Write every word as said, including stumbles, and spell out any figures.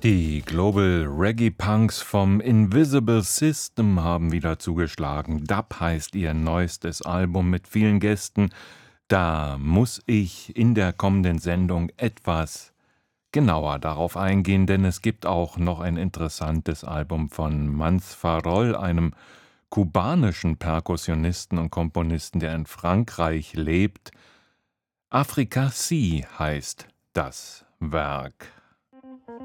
Die Global Reggae Punks vom Invisible System haben wieder zugeschlagen. Dub heißt ihr neuestes Album mit vielen Gästen. Da muss ich in der kommenden Sendung etwas genauer darauf eingehen, denn es gibt auch noch ein interessantes Album von Mans Farol, einem kubanischen Perkussionisten und Komponisten, der in Frankreich lebt. Africa Sea heißt das Werk.